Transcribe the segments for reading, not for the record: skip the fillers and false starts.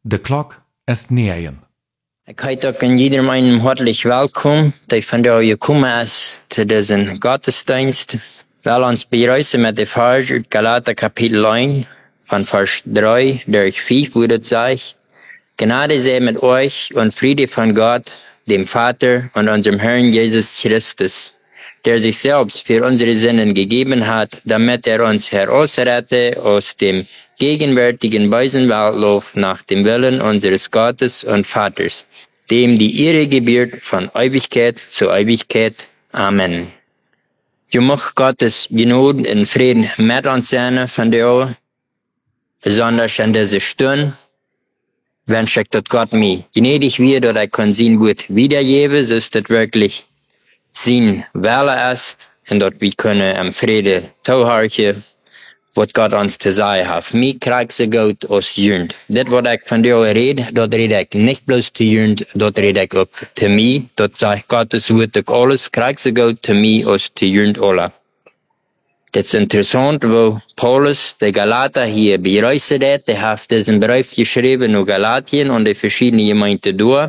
De klok est 9. Ik heet ook in iedereen einen hartlich welkom. Die van jou gekomen is te deze godsdienst. Wel ons beruisen met de vers uit Galater kapitel 1, van vers 3 durch 5, wo das sagt: Gnade sei mit euch und Friede von Gott, dem Vater und unserem Herrn Jesus Christus, der sich selbst für unsere Sünden gegeben hat, damit uns herausrette aus dem gegenwärtigen bösen Weltlauf nach dem Willen unseres Gottes und Vaters, dem die Ehre gebührt von Ewigkeit zu Ewigkeit. Amen. Je mag Gottes Gnade und Frieden mit uns sein von dir, besonders in dieser Stunde, wünsche ich, dass Gott mir gnädig wird, dass ich kann sein Wort wiedergeben, so ist das wirklich sein Wille ist, und dass wir können im Frieden zuhören, was Gott uns zu sagen hat. Mir kriegt sie gut aus Jünd. Das, was ich von dir rede, das rede ich nicht bloß zu Jünd, das rede ich auch zu mir. Das sagt Gottes Wort auch alles, kriegt sie gut zu mir aus zu Jünd alle. Das ist interessant, wo Paulus, der Galater hier bereist hat, der hat diesen Brief geschrieben in Galatien und die verschiedenen Gemeinden durch.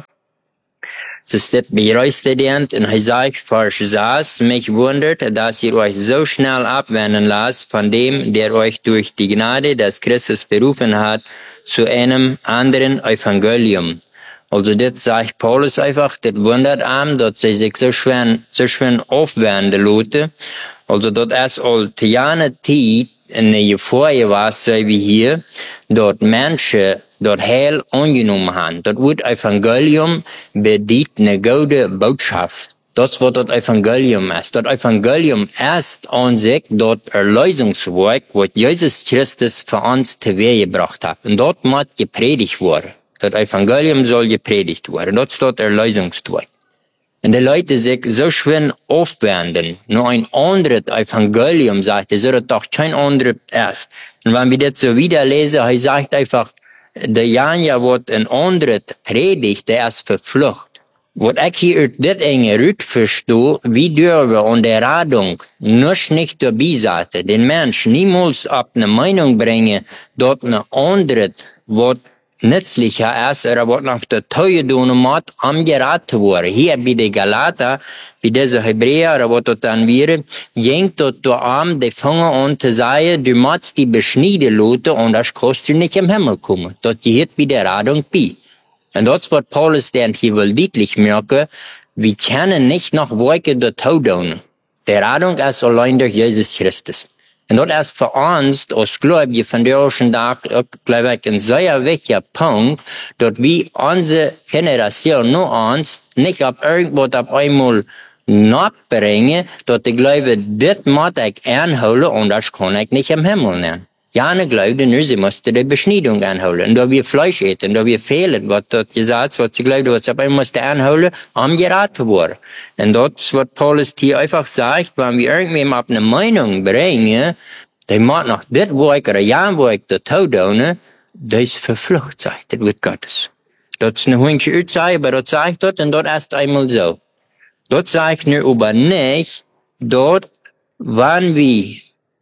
So ist das bereist und er sagt, Vers 6, mich wundert, dass ihr euch so schnell abwenden lasst von dem, der euch durch die Gnade des Christus berufen hat, zu einem anderen Evangelium. Also das sagt Paulus einfach, das wundert ihm, dass sie sich so schwer aufwenden lassen. Also das ist all Tiane Zeit in der Vorher war so wie hier, dort Menschen dort heil angenommen haben. Dort wird Evangelium bedeutet eine gute Botschaft. Das, was das Evangelium ist. Das Evangelium ist an sich dort Erlösungswerk, was Jesus Christus für uns zu Wehe gebracht hat. Und dort muss gepredigt werden. Das Evangelium soll gepredigt werden. Das ist dort Erlösungswerk. Und die Leute sich so schwer aufwenden, nur ein anderes Evangelium sagt, so das doch kein anderes ist. Und wenn wir das so wieder lesen, er sagt einfach, der Janja wird ein anderes predigt, der ist verflucht. Was ich hier aus das enge Rüt verstehe, wie dürfen an der Radung nicht dabei sein, den Mensch niemals ab eine Meinung bringen, dort eine andere, was nützlicher ist, oder was nach der Teue tun muss, geraten wurde. Hier bei den Galater, bei dieser Hebräer, oder was das dann wäre, jengt dort an, die fangen an zu sagen, du musst die beschneiden lassen, und das kannst du nicht im Himmel kommen. Das gehört bei der Radung bei. Und das, was Paulus dann hier will deutlich merken, wir können nicht noch Werke der Tau tun. Die Radung ist allein durch Jesus Christus. Und das ist für uns, als Gläubige von der ersten Tag, glaube ich, ein sehr wichtiger Punkt, dass wir unsere Generation nur uns nicht auf irgendwas auf einmal nachbringen, dass ich glaube, das muss ich anholen und das kann ich nicht im Himmel nehmen. Ja, ne Glaube, nur sie musste die Beschneidung anholen. Und da wir Fleisch eten, da wir fehlen, was dort gesagt, was sie glaubt, was aber musste anholen, geraten worden. Und das, was Paulus hier einfach sagt, wenn wir irgendwem auf eine Meinung bringen, der macht noch das Werk oder ja Werk dazu tun, das ist verflucht, sagt das wird Gottes. Das ist eine Hündchen Aussage, aber das sagt dort, und dort ist einmal so. Dort sagt nur aber nicht, dort, wann wir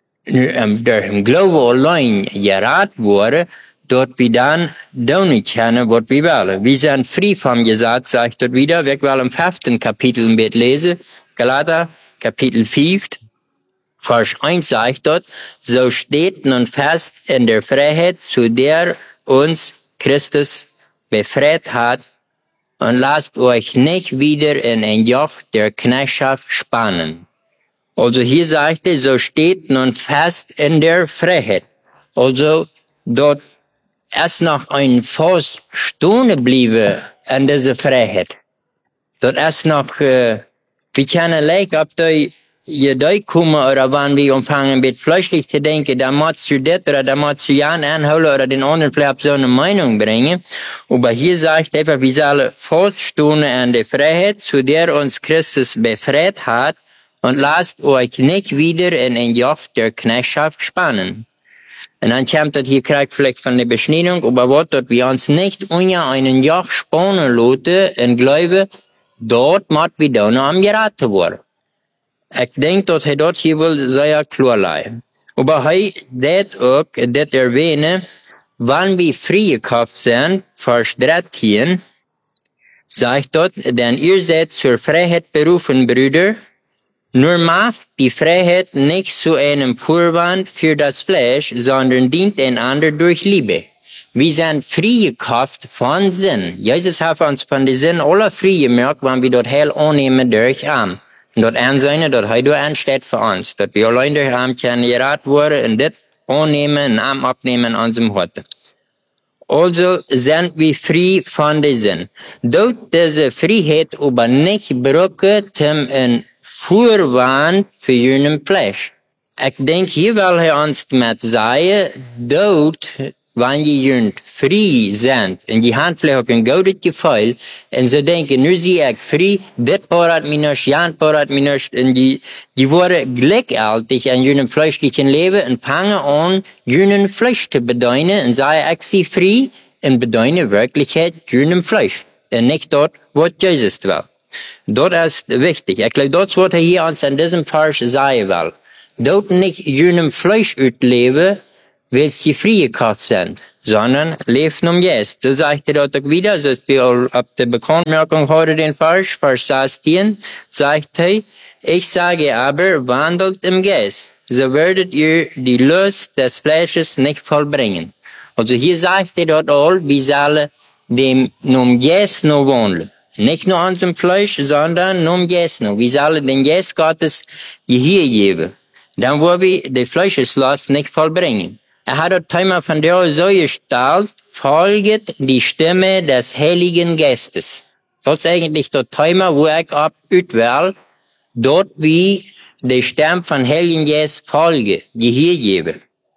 durch den Glaube allein geraten wurde, dort wir dann nicht können, was wir wollen. Wir sind frei vom Gesetz, sagt dort wieder. Wir wollen im 5. Kapitel ein bisschen lesen. Galater, Kapitel 5, Vers 1 sagt dort, so steht nun fest in der Freiheit, zu der uns Christus befreit hat, und lasst euch nicht wieder in ein Joch der Knechtschaft spannen. Also hier sagt er, so steht nun fest in der Freiheit. Also dort ist noch ein Fuß stehen geblieben in dieser Freiheit. Dort ist noch, wir können leicht, ob da kommen oder wann wir anfangen mit fleischlich zu denken, da musst du das oder da musst du ja anholen oder den anderen vielleicht so eine Meinung bringen. Aber hier sagt er einfach, wir sollen Fuß stehen in der Freiheit, zu der uns Christus befreit hat, und lasst euch nicht wieder in ein Joch der Knechtschaft spannen. Und dann kommt das hier kriegt vielleicht von der Beschneidung, aber was dort wir uns nicht unter einen Joch spannen lassen, und glaube, dort muss wir dann geraten werden. Ich denke, dass er dort hier will sehr klar sein. Aber das auch, das erwähne, wann wir freigekauft sind, Vers 13, sagt dort, denn ihr seid zur Freiheit berufen, Brüder, nur macht die Freiheit nicht zu einem Vorwand für das Fleisch, sondern dient einander durch Liebe. Wir sind freigekauft von Sinn. Jesus hat uns von den Sinn aller frei gemacht, wenn wir dort heil annehmen durch Arm. Und dort ansehen, dort heute ansteht für uns. Dort wir allein durch Arm können gerat worden und das annehmen und Arm abnehmen an unserem Hort. Also sind wir frei von den Sinn. Dort diese Freiheit aber nicht brauchen, um ein Vorwand für jenem Fleisch. Ich denke, hier will er uns mit sagen, dort, wenn je frei sind, und die haben vielleicht auch ein gutes Gefühl, und so denken, nu zie ich frei, dit parat mir nicht, jan parat mir nicht, und die worden gleichzeitig an jenem fleischlichen Leben und fangen an, jenem Fleisch zu bedeuten, und sagen, ich sie frei, und bedeuten Wirklichkeit jenem Fleisch, und nicht dort, was Jesus will. Dort ist wichtig. Ich glaube, dort wird er hier uns an diesem Vers sagen will. Dort nicht jenem Fleisch utleben, weil sie freigekauft sind, sondern leben jetzt. So sagt er dort auch wieder, so ist wir ab der Bekanntmerkung heute den Vers 16, sagt er, ich sage aber, wandelt im Geist, so werdet ihr die Lust des Fleisches nicht vollbringen. Also hier sagt er dort all, wir sollen dem nom Geist nur wandeln. Nicht nur an unserem Fleisch, sondern nom Geist nur. Wir sollen den Geist Gottes Gehör geben. Dann wollen wir die Fleischeslust nicht vollbringen. Er hat dort einmal von der so gestaltet, folget die Stimme des Heiligen Geistes. Das ist eigentlich dort einmal, wo ich abütwähl, dort wie die Stimme von Heiligen Geist folge, Gehör gebe.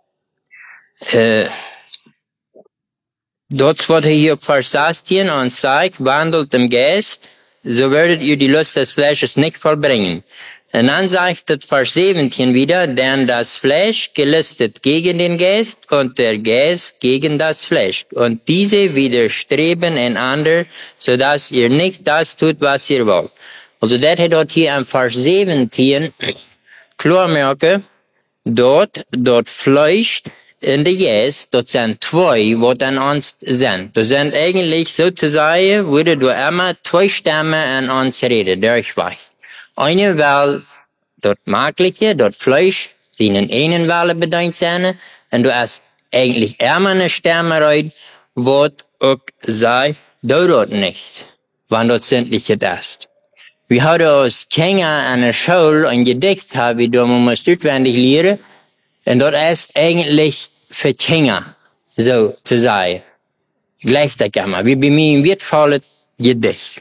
Dort wird hier Vers 16 und sagt, wandelt im Geist, so werdet ihr die Lust des Fleisches nicht vollbringen. Und dann sagt es Vers 17 wieder, denn das Fleisch gelistet gegen den Geist und der Geist gegen das Fleisch. Und diese widerstreben einander, so dass ihr nicht das tut, was ihr wollt. Also das hat dort hier im Vers 17 klar merken, dort Fleisch in der Geist, dort sind zwei, was an uns sind. Das sind eigentlich sozusagen, würde du immer zwei Stimmen an uns reden, durchweg. Eine will dort Magliche, dort Fleisch, sie in einen Welle bedeutet sein, und du hast eigentlich immer eine Stimme rein, was auch sagt, du dort nicht, wann dort sündliche ist. Wir haben als Kinder an der Schule ein Gedicht, haben wir da, man muss auswendig lernen, und dort ist eigentlich für Kinder, so zu sagen. Gleich da kann man, wie bei mir im wertvollen Gedicht.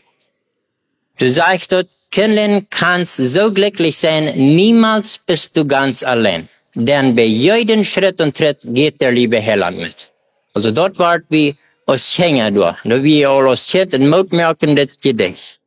Du sagst dort, Kindern kannst so glücklich sein, niemals bist du ganz allein. Denn bei jedem Schritt und Tritt geht der liebe Heiland mit. Also dort wart wie aus Kinder da. Da wir all aus Kind und Mut merken das Gedicht.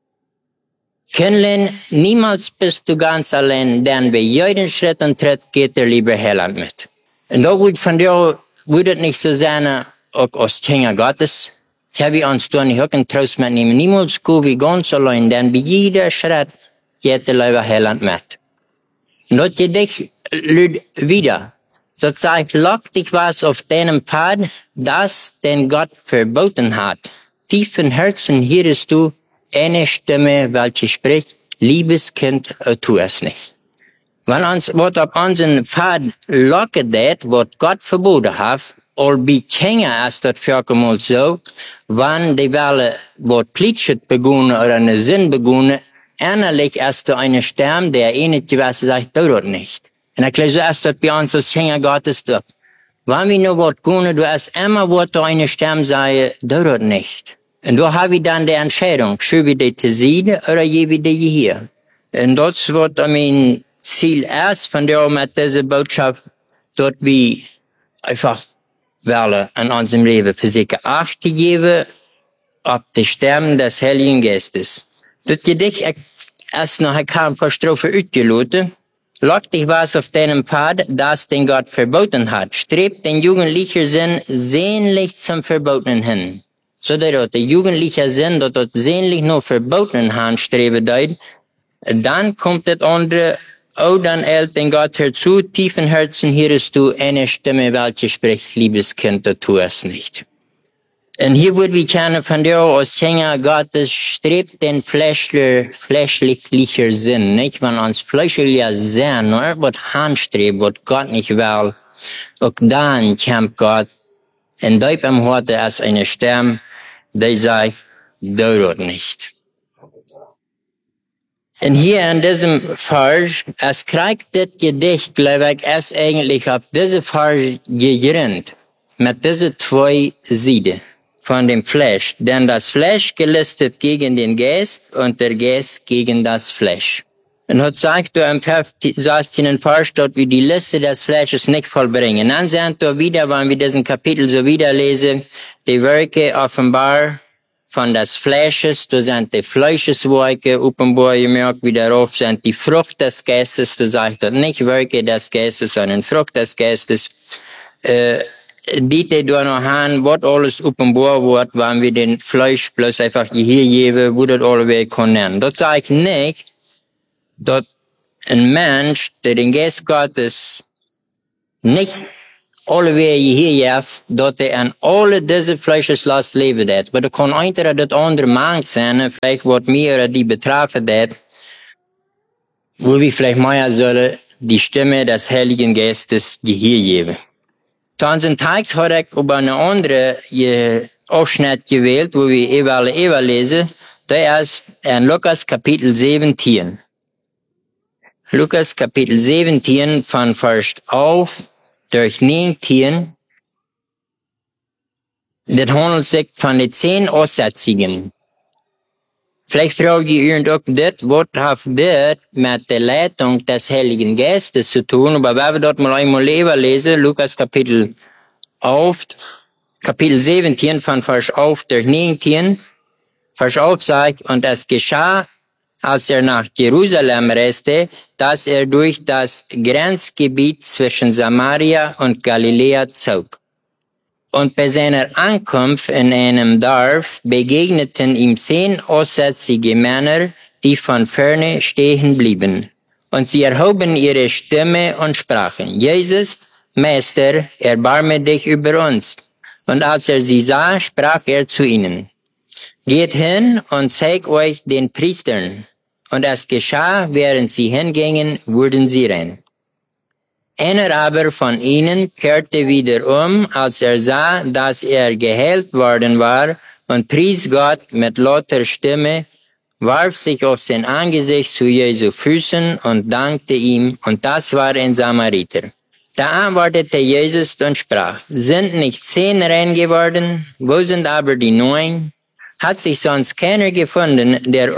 Kindern, niemals bist du ganz allein, denn bei jedem Schritt und Tritt geht der liebe Heiland mit. Und da würde es nicht so sein, auch aus Kinder Gottes. Ich habe uns da nicht auch einen Trost mitnehmen. Niemals go wie ganz allein, denn bei jeder Schritt geht der liebe Heiland mit. Und das Gedicht lügt wieder. So sagt, lock dich was auf deinem Pfad, das den Gott verboten hat. Tief im Herzen hörst du eine Stimme, welche spricht, liebes Kind, tu es nicht. Wenn uns, was auf unseren Pfad locket det, was Gott verboten hat, all bei Kinder ist das vorkommen so, wenn die Welle, was Plitschet begonnen oder eine Sinn begonnen, innerlich ist da eine Stimme, der nicht gewisse sagt, tu das nicht. Und ich glaube, so ist das bei uns als Kinder Gottes doch. Wenn wir nur was tun, du hast immer was da eine Stimme sagen, tu das nicht. Und da habe ich dann die Entscheidung, schiebe ich die zur Seite oder gebe ich die hier. Und das wird mein Ziel ist, von der mit dieser Botschaft, dort wie einfach wollen in unserem Leben für sich Acht geben, auf die Stimme des Heiligen Geistes. Das Gedicht ist noch ein paar Strophen ausgeloten. Lock dich was auf deinem Pfad, das den Gott verboten hat. Strebt den jugendlichen Sinn sehnlich zum Verbotenen hin. So dass der jugendliche Sinn, dort sehnlich nur Verbotenen hin streben deut, dann kommt das andere Oh, dann eilt den Gott hört zu, tief im Herzen hörst du eine Stimme, welche spricht, liebes Kind, du tu es nicht. Und hier wird wir kennen von dir als Sänger Gottes, strebt den fleischlicher Sinn, nicht? Wenn uns fleischlicher Sinn, nur was handstrebt, was Gott nicht will, auch dann kämpft Gott, in deinem Hort als eine Stimme, die sagt, du nicht. Und hier in diesem Vers, es kriegt das Gedicht, glaube ich, ist eigentlich auf diese Vers gegründet, mit diesen zwei Seiten von dem Fleisch. Denn das Fleisch gelistet gegen den Geist und der Geist gegen das Fleisch. Und hat sagt du im 16. Vers dort, wie die Liste des Fleisches nicht vollbringen. Dann sind wir wieder, wenn wir diesen Kapitel so wieder lesen, die Werke offenbar von des Fleisches, da sind die Fleischeswerke, offenbar gemerkt, wie darauf sind die Frucht des Geistes, du sagst dort nicht Werke des Geistes, sondern Frucht des Geistes. Die da noch haben, was alles offenbar wird, wenn wir den Fleisch bloß einfach hier geben, wo das alle weg können. Dort sage ich nicht, dass ein Mensch, der den Geist Gottes nicht alle Wege hier heeft, dat er an alle diese Fleischeslast leben hat. Aber da kann einer das andere Mann sein, vielleicht wat mir die betreffen hat, wo wir vielleicht mehr sollen, die Stimme des Heiligen Geistes Gehör geben. Dann sind Tags habe ich über eine andere Ausschnitt gewählt, wo wir Eva lesen, der ist in Lukas Kapitel 17. Lukas Kapitel 17 von Vers auf durch 19, das handelt sich von den 10 Aussetzungen. Vielleicht frage ich irgend auch das, was hat das mit der Leitung des Heiligen Geistes zu tun, aber wenn wir dort mal einmal lesen, Lukas Kapitel 17 von Vers auf durch 19, Vers auf sagt, und es geschah, als er nach Jerusalem reiste, dass er durch das Grenzgebiet zwischen Samaria und Galiläa zog. Und bei seiner Ankunft in einem Dorf begegneten ihm 10 aussätzige Männer, die von ferne stehen blieben. Und sie erhoben ihre Stimme und sprachen, Jesus, Meister, erbarme dich über uns. Und als er sie sah, sprach er zu ihnen, geht hin und zeigt euch den Priestern. Und es geschah, während sie hingingen, wurden sie rein. Einer aber von ihnen kehrte wieder um, als er sah, dass er geheilt worden war, und pries Gott mit lauter Stimme, warf sich auf sein Angesicht zu Jesu Füßen und dankte ihm, und das war ein Samariter. Da antwortete Jesus und sprach, sind nicht 10 rein geworden, wo sind aber die 9? Hat sich sonst keiner gefunden, der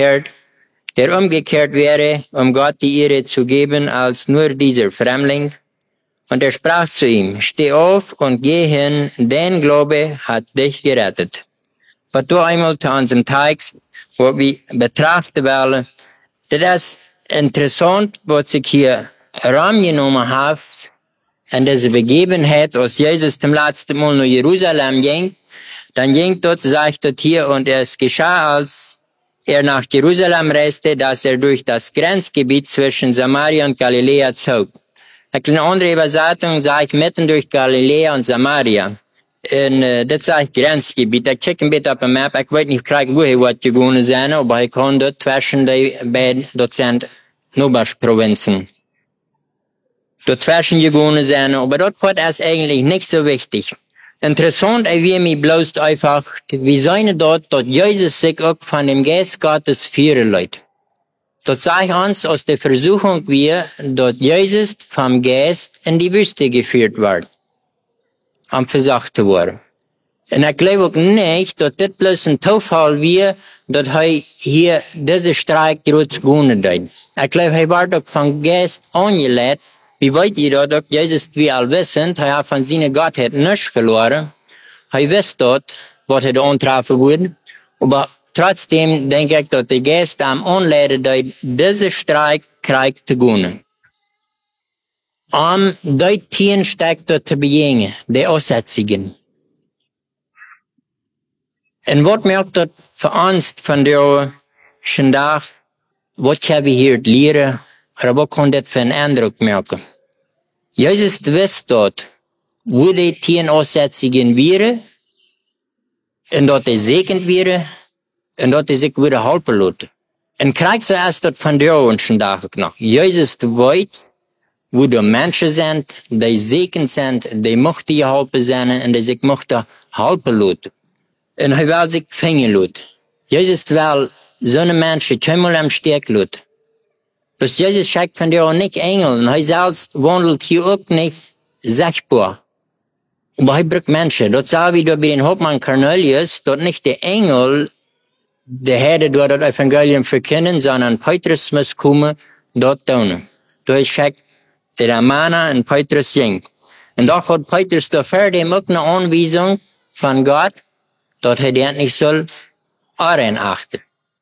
umgekehrt wäre, um Gott die Ehre zu geben, als nur dieser Fremdling? Und er sprach zu ihm, steh auf und geh hin, dein Glaube hat dich gerettet. Was du einmal zu unserem Text, wo wir betrachten wollen, das ist interessant, was sich hier rangenommen hat, an diese Begebenheit, als Jesus zum letzten Mal nach Jerusalem ging, dann ging dort, sagt dort hier, und es geschah, als er nach Jerusalem reiste, dass er durch das Grenzgebiet zwischen Samaria und Galiläa zog. Eine andere Übersetzung sagt mitten durch Galiläa und Samaria. Und das sagt Grenzgebiet. Ich check ein bisschen auf der Map. Ich weiß nicht, woher was gewohnt sein, aber ich kann dort zwischen die beiden, dort sind Nobasch-Provinzen. Dort zwischen gewohnt sein, aber dort war es eigentlich nicht so wichtig. Interessant, wie mir bloß einfach, wie seine dort Jesus sich auch von dem Geist Gottes führen lässt. Dort sagt uns aus der Versuchung, dort Jesus vom Geist in die Wüste geführt wird. Am versucht wurde. Und ich glaube auch nicht, dass das bloß ein Zufall dass hier diese Streik jetzt gewonnen hat. Ich glaube, er wird auch vom Geist angelegt. Wie weit ihr dort, Jesus, wie all wissen, er hat von seiner Gottheit nichts verloren. Er weiß dort, was er da antreffen würde. Aber trotzdem denke ich, dass der Geist am anleitet, diese Streik kriegt zu gewinnen. Die Tieren steckt dort zu begegnen, die Aussätzigen. Und was mir auch dort für uns von der Tag, was können wir hier lernen Aber was kann das für einen Eindruck merken? Jesus wist dort, wo die Tienaussätzigen wären, und dort die segend wären, und dort die sich wieder helfen lassen. Und krieg so erst dort von der und Tag noch. Jesus weiß, wo die Menschen sind, die segend sind, die möchten geholfen sein, und die sich möchten helfen lassen. Und er will sich finden lassen. Jesus will so eine Menschen keinmal am Steg lassen. Dus Jesus schickt von der auch nicht Engel, und er selbst wandelt hier auch nicht sichtbar. Aber er braucht Menschen. Dort sah wie bei den Hauptmann Cornelius, dort nicht der Engel, der Herde dort das Evangelium verkennen, sondern Petrus muss kommen, dort tun. Dort schickt der Amana und Petrus ging. Und doch hat Petrus da fertig auch eine Anweisung von Gott, dort er nicht soll, Aren achten.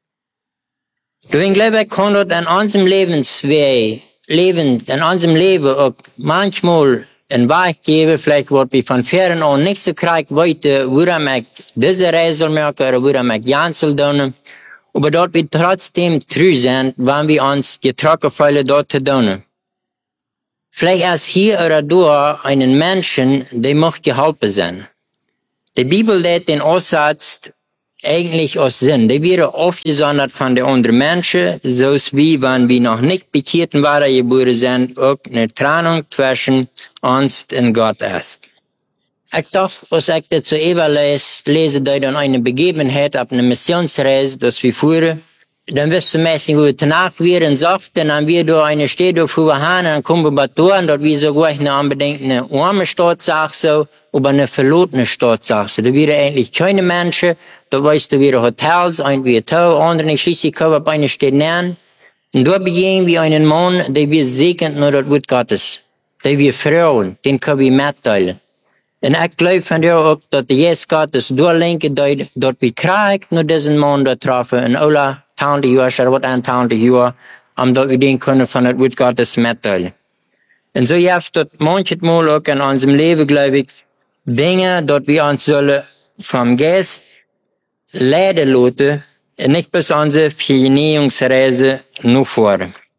Deswegen glaube ich, kann dort an unserem Lebensweg, in unserem Leben auch manchmal ein Weg geben, vielleicht wird wir von fern an nicht so krieg weiter, woran ich diese Reise merken oder woran ich Jan soll tun. Aber dort wir trotzdem treu sind, wenn wir uns getroffen fühlen, dort zu tun. Vielleicht erst hier oder da einen Menschen, der möchte geholfen sein. Die Bibel lädt den Aussatz eigentlich aus Sinn. Die wäre aufgesondert von den anderen Menschen, so wie wenn wir noch nicht bekehrten waren geboren sind, auch eine Trennung zwischen uns und Gott ist. Ich dachte, was ich dazu lese, da dann eine Begebenheit auf einer Missionsreise, das wir fuhren, dann wirst du meistens, wo wir danach wären, sagten, dann wir da eine Städte, wo wir haben, dann kommen wir bei Toren, dort wie so gleich eine unbedingt eine arme Stadt, sag so, aber eine verlorene Stadt, sag so. Da wäre eigentlich keine Menschen. Da weißt du, wieder Hotels, ein wie Tau, andere nicht schließlich kommen auf eine Stadt nähen. Und da begegnen wir einen Mann, der wir segnen nur das Wort Gottes. Der wir Frauen, den können wir mitteilen. Und ich glaube von dir auch, dass der Jesus Gottes durchlenken, dort wir kriegt, nur diesen Mann dort treffen, in alle 1000 Jahre, oder was 1000 Jahre, dass wir den können von das Wort Gottes mitteilen. Und so hilft dort manchmal auch in unserem Leben, glaube ich, Dinge, dort wir uns sollen vom Geist leiden lassen, und nicht bis unsere Verjährungsreise nur vor.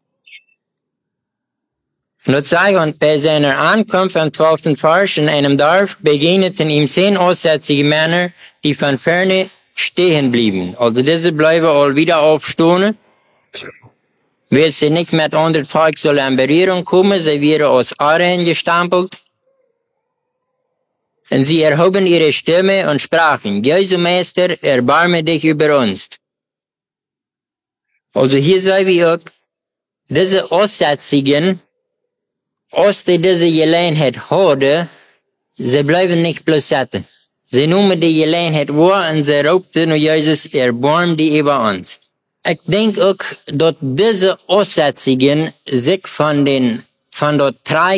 Dort sei und bei seiner Ankunft am 12. Vers in einem Dorf begegneten ihm 10 aussätzige Männer, die von ferne stehen blieben. Also diese bleiben all wieder aufstehen, weil sie nicht mit anderen Volk sollen in Berührung kommen, sie wären aus Aren gestampelt. Und sie erhoben ihre Stimme und sprachen, Jesu Meister, erbarme dich über uns. Also hier sei wie auch, diese Aussätzigen, aus der diese Gelegenheit haben, sie bleiben nicht bloß sitzen. Sie nehmen die Gelegenheit wahr und sie raubten und Jesus, erbarme dich über uns. Ich denke auch, dass diese Aussätzigen sich von dort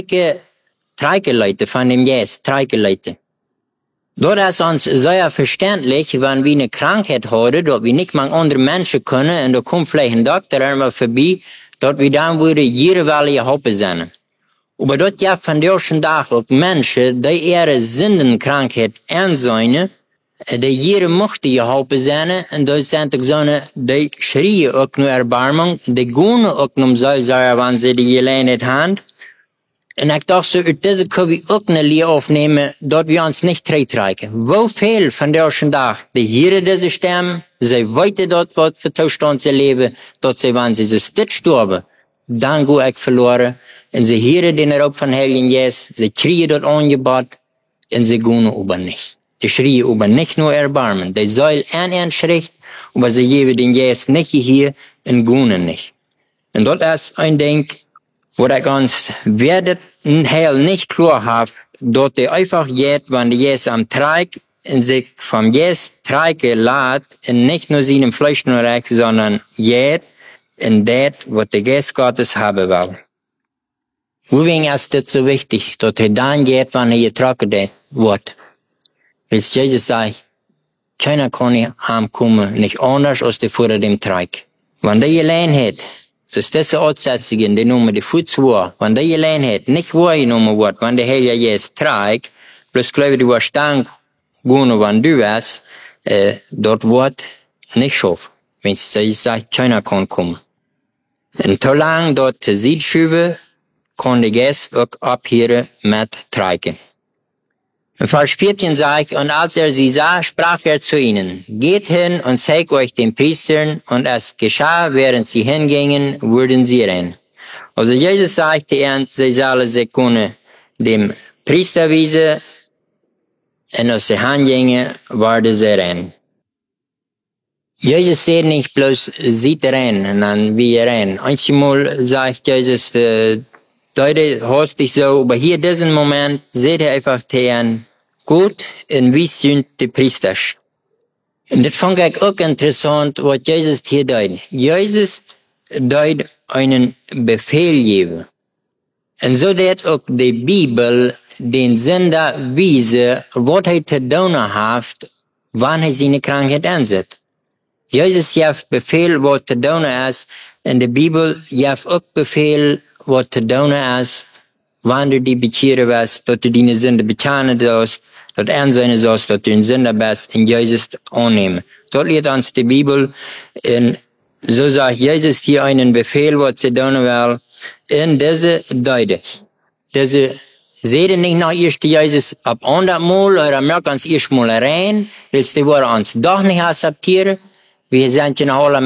Treike Leute, von dem Jesus, Treike Leute. Dort ist uns sehr verständlich, wenn wir eine Krankheit haben, dort wir nicht mal andere Menschen können, und da kommt vielleicht ein Doktor einmal vorbei, dort wir dann würde jede Welle geholfen sein. Aber dort ja von der schon Tag auch Menschen, die ihre Sündenkrankheit ansehen, die jede mochte geholfen sein, und dort sind auch so eine, die schrien auch nur Erbarmung, die gehen auch nur Seelsorge, wenn sie die Gelegenheit haben. Und ich dachte so, diese können wir auch eine Lehre aufnehmen, dort wir uns nicht treiben. Wo viel von der schon Tag, die hier diese sterben, sie weiter dort was für Zustand zu leben, dort sie, wenn sie sich nicht sterben, dann go ich verloren, und sie hören den Raub von Heiligen Jesus, sie kriegen dort Angebot, und sie gehen über nicht. Die schrien über nicht nur Erbarmen, die soll ein Schritt, aber sie geben den Jesus nicht hier, und gehen nicht. Und dort ist ein Ding, wo ich uns werdet Heil nicht klar haben, dort die einfach geht, wenn die Jesus am Treik und sich vom Jesus Treike lädt, und nicht nur seinem Fleisch nur recht, sondern geht in das, was der Geist Gottes haben will. Weswegen ist das so wichtig, dass dann geht, wenn getroffen wird? Weil Jesus sagt, keiner kann nicht heimkommen, nicht anders als die vor dem Treik. Wenn die Gelegenheit, so ist diese Aussätzigen, die nehmen die Fußwahr, wenn die Gelegenheit nicht wahrgenommen wird, wenn der Heilige Jesus trägt, bloß glaube ich, du wirst dann gehen, wenn du es, dort wird nicht schaffen. Wenn es sagt, keiner kann kommen. En te lang dort te ziet schuiven, kon de Geest ook abhören met treiken. In Vers 14 sagt, und als sie sah, sprach zu ihnen, geht hin und zeigt euch den Priestern, und es geschah, während sie hingingen, wurden sie rein. Also Jesus sagte ihnen, sie sollen sich können dem Priester wiesen, und als sie hingingen, waren sie rein. Jesus sagt nicht bloß, sieht rein, sondern wie rein. Manchmal sagt Jesus, Leute, hast dich so, aber hier diesen Moment, seht ihr einfach den gut, und wie sind die Priester. Und das fand ich auch interessant, was Jesus hier deutet. Jesus deutet einen Befehl geben. Und so wird auch die Bibel den Sünder wiesen, was er zu tun hat, wann er seine Krankheit ansetzt. Jesus gibt Befehl, was zu tun ist, und die Bibel gibt auch Befehl, was zu tun ist, wann du die bekehren wirst, dass du deine Sünde bekennen sollst, dass ansehen sollst, dass du ein Sünder bist, und Jesus annehmen. Dort liegt uns die Bibel, und so sagt Jesus hier einen Befehl, was zu tun will, in diese Deute. Diese sehen nicht nach erst Jesus ab 100 Mal, oder merken uns erst mal rein, willst du uns doch nicht akzeptieren, wir sind ja noch alle